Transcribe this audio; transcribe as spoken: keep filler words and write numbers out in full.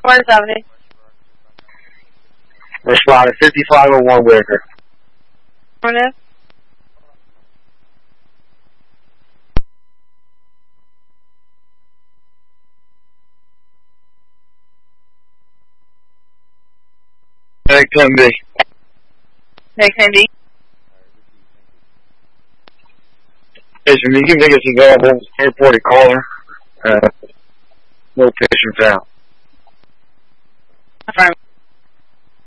one seventy. Responding fifty-five oh one Whitaker. Affirmative. Take ten B. Take ten B. Station, you can make us available. Airport caller. Uh, location found. Affirmative.